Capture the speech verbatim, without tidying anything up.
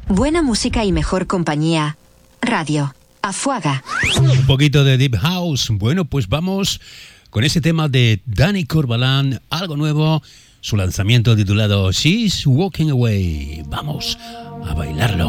Buena música y mejor compañía. Radio Afuaga. Un poquito de Deep House. Bueno, pues vamos con ese tema de Danny Corbalán, algo nuevo, su lanzamiento titulado She's Walking Away. Vamos a bailarlo.